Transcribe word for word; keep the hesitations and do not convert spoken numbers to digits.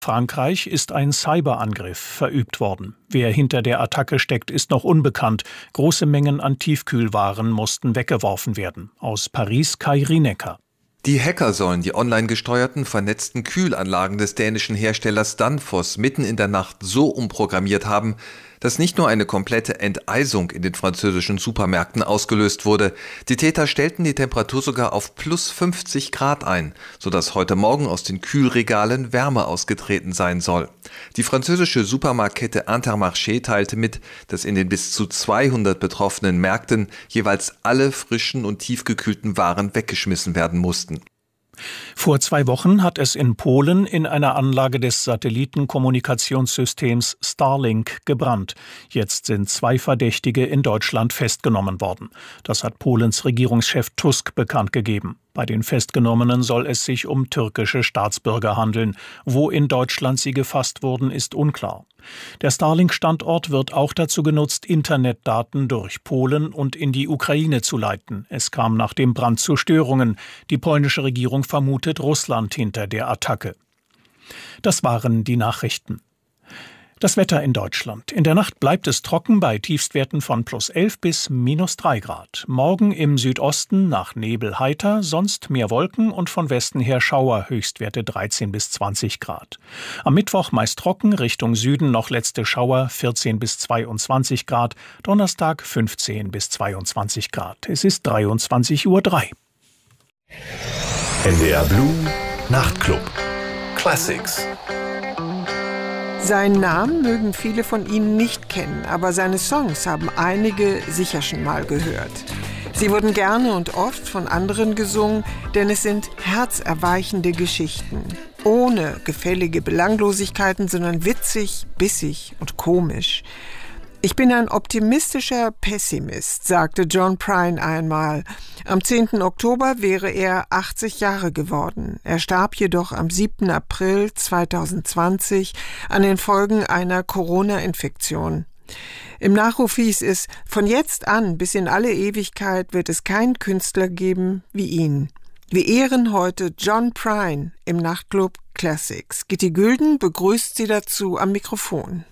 Frankreich ist ein Cyberangriff verübt worden. Wer hinter der Attacke steckt, ist noch unbekannt. Große Mengen an Tiefkühlwaren mussten weggeworfen werden. Aus Paris Kai Rinecker. Die Hacker sollen die online gesteuerten, vernetzten Kühlanlagen des dänischen Herstellers Danfoss mitten in der Nacht so umprogrammiert haben, dass nicht nur eine komplette Enteisung in den französischen Supermärkten ausgelöst wurde, die Täter stellten die Temperatur sogar auf plus fünfzig Grad ein, sodass heute Morgen aus den Kühlregalen Wärme ausgetreten sein soll. Die französische Supermarktkette Intermarché teilte mit, dass in den bis zu zweihundert betroffenen Märkten jeweils alle frischen und tiefgekühlten Waren weggeschmissen werden mussten. Vor zwei Wochen hat es in Polen in einer Anlage des Satellitenkommunikationssystems Starlink gebrannt. Jetzt sind zwei Verdächtige in Deutschland festgenommen worden. Das hat Polens Regierungschef Tusk bekannt gegeben. Bei den Festgenommenen soll es sich um türkische Staatsbürger handeln. Wo in Deutschland sie gefasst wurden, ist unklar. Der Starlink-Standort wird auch dazu genutzt, Internetdaten durch Polen und in die Ukraine zu leiten. Es kam nach dem Brand zu Störungen. Die polnische Regierung vermutet Russland hinter der Attacke. Das waren die Nachrichten. Das Wetter in Deutschland. In der Nacht bleibt es trocken bei Tiefstwerten von plus elf bis minus drei Grad. Morgen im Südosten nach Nebel heiter, sonst mehr Wolken und von Westen her Schauer, Höchstwerte dreizehn bis zwanzig Grad. Am Mittwoch meist trocken, Richtung Süden noch letzte Schauer, vierzehn bis zweiundzwanzig Grad. Donnerstag fünfzehn bis zweiundzwanzig Grad. Es ist dreiundzwanzig Uhr drei. N D R Blue Nachtclub Classics. Seinen Namen mögen viele von Ihnen nicht kennen, aber seine Songs haben einige sicher schon mal gehört. Sie wurden gerne und oft von anderen gesungen, denn es sind herzerweichende Geschichten. Ohne gefällige Belanglosigkeiten, sondern witzig, bissig und komisch. Ich bin ein optimistischer Pessimist, sagte John Prine einmal. Am zehnten Oktober wäre er achtzig Jahre geworden. Er starb jedoch am siebten April zweitausendzwanzig an den Folgen einer Corona-Infektion. Im Nachruf hieß es, von jetzt an bis in alle Ewigkeit wird es keinen Künstler geben wie ihn. Wir ehren heute John Prine im Nachtclub Classics. Gitti Gülden begrüßt Sie dazu am Mikrofon.